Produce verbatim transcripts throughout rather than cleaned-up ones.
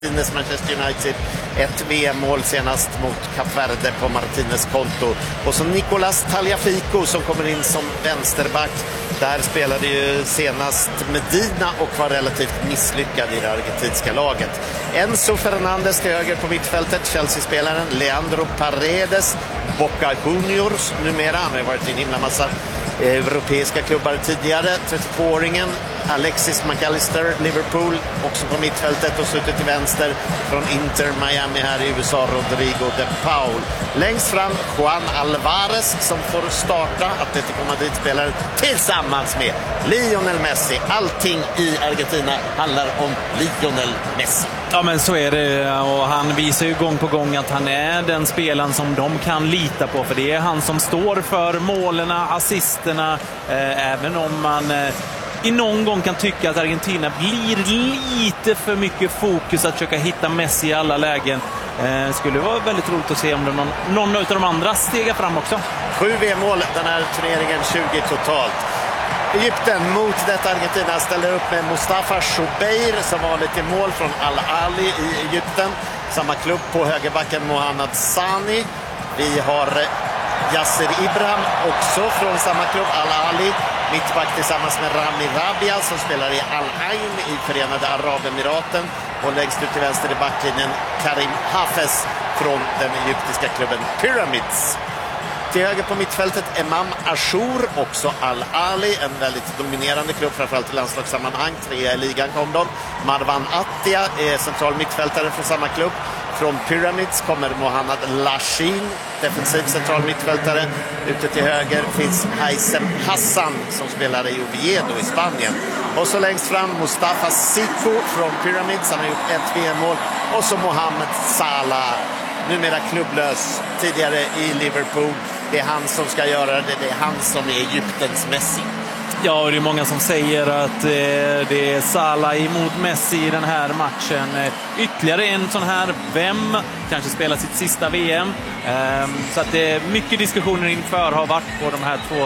Manchester United, ett V M-mål senast mot Kap Verde på Martinez konto. Och så Nicolas Tagliafico som kommer in som vänsterback. Där spelade ju senast Medina och var relativt misslyckad i det argentinska laget. Enzo Fernandez till höger på mittfältet, Chelsea-spelaren Leandro Paredes, Boca Juniors numera, han har varit i en himla massa europeiska klubbar tidigare. trettiotvååringen Alexis McAllister, Liverpool, också på mittfältet, och slutet till vänster från Inter Miami här i U S A, Rodrigo de Paul. Längst fram Juan Alvarez som får starta, Atletico Madrid-spelare tillsammans med Lionel Messi. Allting i Argentina handlar om Lionel Messi. Ja, men så är det, och han visar ju gång på gång att han är den spelaren som de kan lita på, för det är han som står för målerna, assisterna, eh, även om man eh, i någon gång kan tycka att Argentina blir lite för mycket fokus att försöka hitta Messi i alla lägen. Eh, skulle vara väldigt roligt att se om det någon, någon av de andra stegar fram också. Sju V M-mål den här turneringen, tjugo totalt. Egypten mot detta Argentina ställer upp med Mustafa Shubeir som var lite mål från Al-Ali i Egypten. Samma klubb på högerbacken Mohamed Sani. Vi har Yasser Ibrahim också från samma klubb, Al-Ali. Mittback tillsammans med Rami Rabia som spelar i Al-Ain i Förenade Arabemiraten. Och längst ut till vänster i backlinjen Karim Hafez från den egyptiska klubben Pyramids. Till höger på mittfältet Emam Ashur, också Al-Ali, en väldigt dominerande klubb, framförallt i landslagssammanhang. Trea i ligan kom de. Marwan Attia är central mittfältare från samma klubb. Från Pyramids kommer Mohamed Lashin, defensiv central mittfältare. Ute till höger finns Haysem Hassan som spelar i Oviedo i Spanien. Och så längst fram Mustafa Siko från Pyramids, han har gjort ett V M-mål. Och så Mohamed Salah, numera klubblös, tidigare i Liverpool. Det är han som ska göra det, det är han som är Egyptens Messi. Ja, och det är många som säger att eh, det är Salah emot Messi i den här matchen. Eh, ytterligare en sån här, vem kanske spelar sitt sista V M. Eh, så att det är mycket diskussioner inför har varit på de här två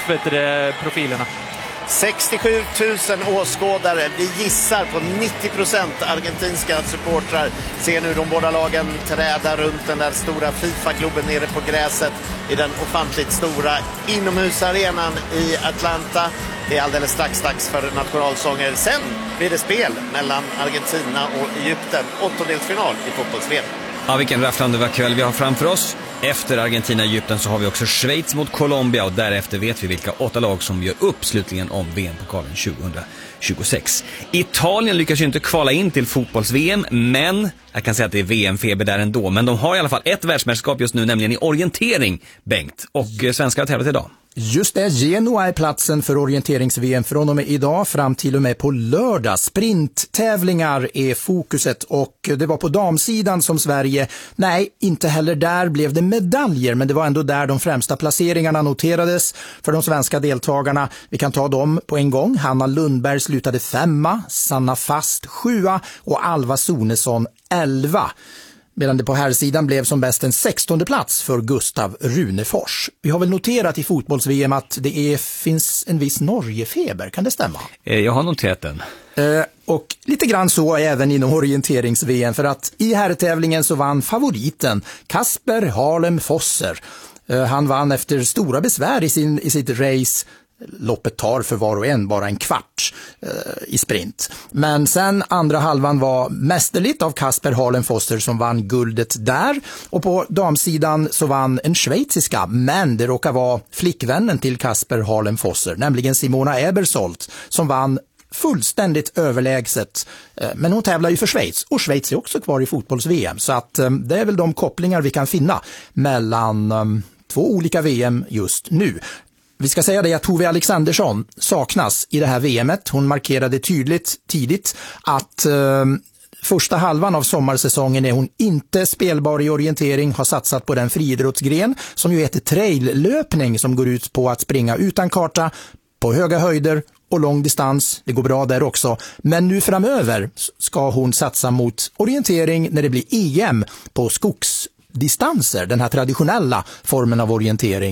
det, profilerna. sextiosju tusen åskådare, vi gissar på nittio procent argentinska supportrar. Ser nu de båda lagen träda runt den där stora FIFA-klubben nere på gräset i den ofantligt stora inomhusarenan i Atlanta. Det är alldeles strax dags för nationalsånger. Sen blir det spel mellan Argentina och Egypten. Åttondelsfinal i fotbolls-V M. Ja, vilken rafflande kväll vi har framför oss. Efter Argentina-Egypten så har vi också Schweiz mot Colombia, och därefter vet vi vilka åtta lag som gör upp slutligen om V M-pokalen tjugohundratjugosex. Italien lyckas ju inte kvala in till fotbolls-V M, men jag kan säga att det är V M-feber där ändå. Men de har i alla fall ett världsmästerskap just nu, nämligen i orientering, Bengt. Och svenskar har tävlat idag. Just det, Genoa är platsen för orienterings-V M från och med idag fram till och med på lördag. Sprinttävlingar är fokuset, och det var på damsidan som Sverige, nej, inte heller där blev det medaljer, men det var ändå där de främsta placeringarna noterades för de svenska deltagarna. Vi kan ta dem på en gång. Hanna Lundberg slutade femma, Sanna Fast sjua och Alva Sonesson elva. Medan det på här sidan blev som bäst en sextonde plats för Gustav Runefors. Vi har väl noterat i fotbolls-V M att det är, finns en viss Norgefeber, kan det stämma? Jag har noterat den. Eh, och lite grann så även inom orienterings-V M, för att i herrtävlingen så vann favoriten Kasper Harlem Fosser. Eh, han vann efter stora besvär i, sin, i sitt race. Loppet tar för var och en bara en kvart eh, i sprint. Men sen andra halvan var mästerligt av Kasper Harlem Fosser som vann guldet där. Och på damsidan så vann en schweiziska, men det råkar vara flickvännen till Kasper Harlem Fosser, nämligen Simona Ebersold, som vann fullständigt överlägset. Men hon tävlar ju för Schweiz, och Schweiz är också kvar i fotbolls-V M. Så att det är väl de kopplingar vi kan finna mellan um, två olika V M just nu. Vi ska säga det att Tove Alexandersson saknas i det här V M:et. Hon markerade tydligt tidigt att eh, första halvan av sommarsäsongen är hon inte spelbar i orientering, har satsat på den friidrottsgren som ju heter traillöpning, som går ut på att springa utan karta på höga höjder och lång distans. Det går bra där också. Men nu framöver ska hon satsa mot orientering när det blir E M på skogsdistanser, den här traditionella formen av orientering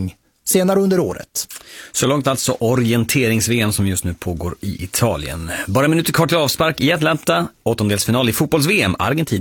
senare under året. Så långt alltså orienterings-V M som just nu pågår i Italien. Bara minuter kvar till avspark i Atlanta, åttondelsfinal i fotbolls-V M, Argentina.